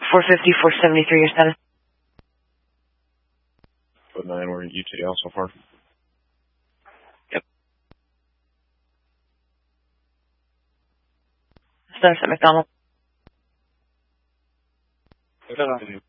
450, 473, your status. Foot 9, we're in UTL so far. Yep. Status at McDonald. McDonald.